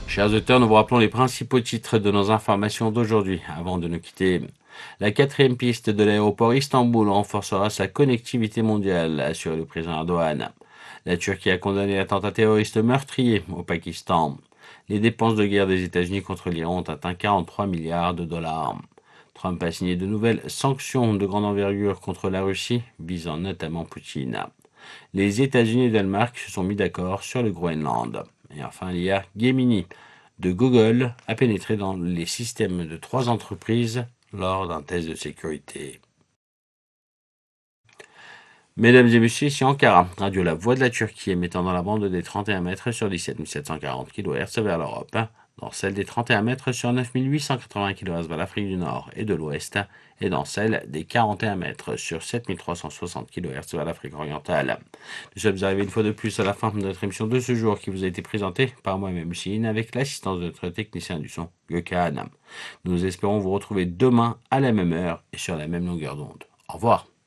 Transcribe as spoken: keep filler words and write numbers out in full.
Chers auteurs, nous vous rappelons les principaux titres de nos informations d'aujourd'hui avant de nous quitter. La quatrième piste de l'aéroport Istanbul renforcera sa connectivité mondiale, a assuré le président Erdogan. La Turquie a condamné l'attentat terroriste meurtrier au Pakistan. Les dépenses de guerre des États-Unis contre l'Iran ont atteint quarante-trois milliards de dollars. Trump a signé de nouvelles sanctions de grande envergure contre la Russie, visant notamment Poutine. Les États-Unis et le Danemark se sont mis d'accord sur le Groenland. Et enfin, l'I A Gemini de Google a pénétré dans les systèmes de trois entreprises lors d'un test de sécurité. Mesdames et messieurs, ici Ankara, radio La Voix de la Turquie, émettant dans la bande des trente et un mètres sur dix-sept mille sept cent quarante kilohertz vers l'Europe, dans celle des trente et un mètres sur neuf mille huit cent quatre-vingts kilohertz vers l'Afrique du Nord et de l'Ouest, et dans celle des quarante et un mètres sur sept mille trois cent soixante kilohertz vers l'Afrique orientale. Nous sommes arrivés une fois de plus à la fin de notre émission de ce jour qui vous a été présentée par moi-même, Chine, avec l'assistance de notre technicien du son, Gökhan. Nous espérons vous retrouver demain à la même heure et sur la même longueur d'onde. Au revoir.